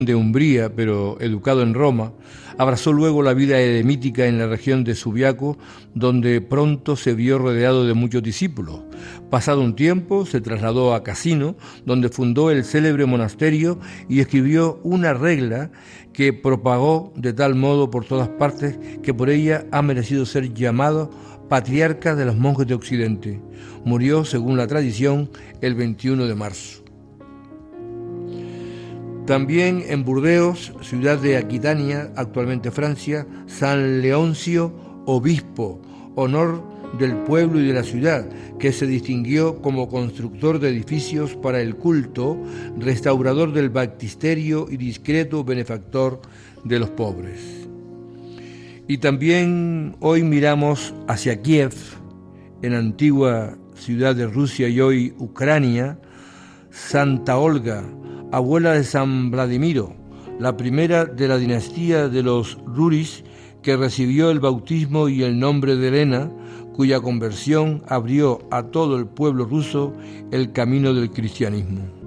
de Umbría, pero educado en Roma, abrazó luego la vida eremítica en la región de Subiaco, donde pronto se vio rodeado de muchos discípulos. Pasado un tiempo, se trasladó a Casino, donde fundó el célebre monasterio y escribió una regla que propagó de tal modo por todas partes que por ella ha merecido ser llamado patriarca de los monjes de Occidente. Murió, según la tradición, el 21 de marzo. También en Burdeos, ciudad de Aquitania, actualmente Francia, San Leoncio, obispo, honor del pueblo y de la ciudad, que se distinguió como constructor de edificios para el culto, restaurador del baptisterio y discreto benefactor de los pobres. Y también hoy miramos hacia Kiev, en antigua ciudad de Rusia y hoy Ucrania, Santa Olga, abuela de San Vladimiro, la primera de la dinastía de los Ruris, que recibió el bautismo y el nombre de Elena, cuya conversión abrió a todo el pueblo ruso el camino del cristianismo.